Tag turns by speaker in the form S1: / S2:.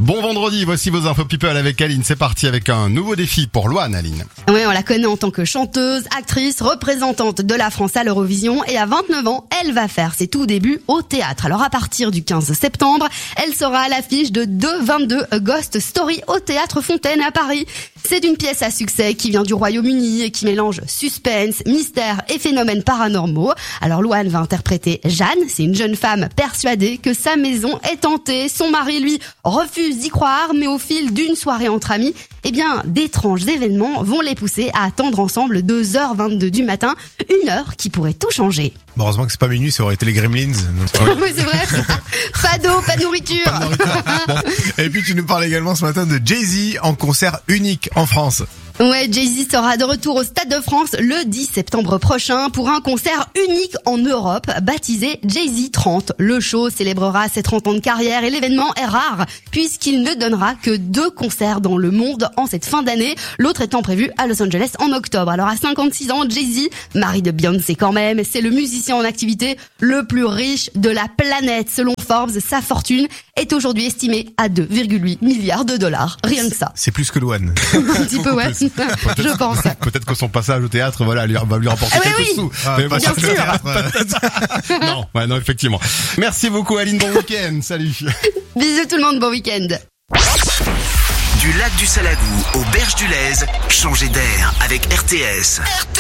S1: Bon vendredi, voici vos infos people avec Aline. C'est parti avec un nouveau défi pour Louane, Aline.
S2: Oui, on la connaît en tant que chanteuse, actrice, représentante de la France à l'Eurovision et à 29 ans, elle va faire ses tout débuts au théâtre. Alors à partir du 15 septembre, elle sera à l'affiche de 222 Ghost Story au Théâtre Fontaine à Paris. C'est une pièce à succès qui vient du Royaume-Uni et qui mélange suspense, mystère et phénomènes paranormaux. Alors Louane va interpréter Jeanne, c'est une jeune femme persuadée que sa maison est hantée. Son mari, lui, refuse d'y croire, mais au fil d'une soirée entre amis, d'étranges événements vont les pousser à attendre ensemble 2h22 du matin, une heure qui pourrait tout changer.
S3: Bon, heureusement que c'est pas minuit, ça aurait été les Gremlins.
S2: Oui, c'est vrai. Pas d'eau, pas de nourriture.
S3: Pas de nourriture. Bon. Et puis tu nous parles également ce matin de Jay-Z en concert unique en France.
S2: Ouais, Jay-Z sera de retour au Stade de France le 10 septembre prochain pour un concert unique en Europe, baptisé Jay-Z 30. Le show célébrera ses 30 ans de carrière et l'événement est rare puisqu'il ne donnera que 2 concerts dans le monde en cette fin d'année, l'autre étant prévu à Los Angeles en octobre. Alors à 56 ans, Jay-Z, mari de Beyoncé quand même, c'est le musicien en activité le plus riche de la planète. Selon Forbes, sa fortune est aujourd'hui estimée à 2,8 milliards de dollars. Rien que ça.
S3: C'est plus que Louane.
S2: Un petit peu, ouais. Je pense.
S1: Peut-être que son passage au théâtre, va lui rapporter quelques sous. Mais
S2: bien sûr.
S1: Non, effectivement. Merci beaucoup, Aline. Bon week-end. Salut.
S2: Bisous tout le monde, bon week-end.
S4: Du lac du Salagou aux berges du Lez, changez d'air avec RTS.